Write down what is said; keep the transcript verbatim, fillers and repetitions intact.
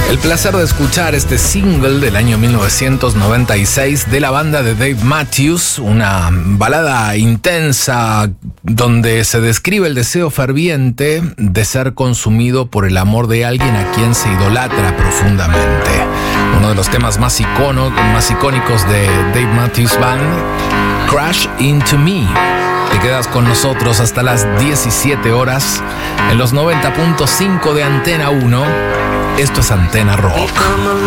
El placer de escuchar este single del año mil novecientos noventa y seis de la banda de Dave Matthews, una balada intensa donde se describe el deseo ferviente de ser consumido por el amor de alguien a quien se idolatra profundamente. Uno de los temas más, icono, más icónicos de Dave Matthews Band, Crash Into Me. Te quedas con nosotros hasta las diecisiete horas en los noventa punto cinco de Antena uno. Esto es Antena Rock.